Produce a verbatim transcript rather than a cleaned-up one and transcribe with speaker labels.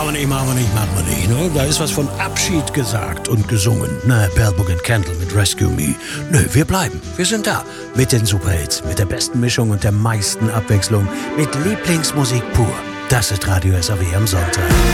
Speaker 1: wir nicht, machen wir nicht, machen wir nicht. Ne? Da ist was von Abschied gesagt und gesungen. Na, Bell Book and Candle mit Rescue Me. Nö, wir bleiben. Wir sind da. Mit den Superhits, mit der besten Mischung und der meisten Abwechslung. Mit Lieblingsmusik pur. Das ist Radio S A W am Sonntag.